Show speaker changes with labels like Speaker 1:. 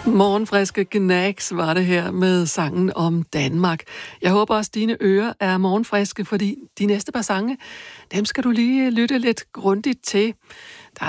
Speaker 1: Morgenfriske Gnags var det her med sangen om Danmark. Jeg håber også, dine ører er morgenfriske, fordi de næste par sange, dem skal du lige lytte lidt grundigt til. Der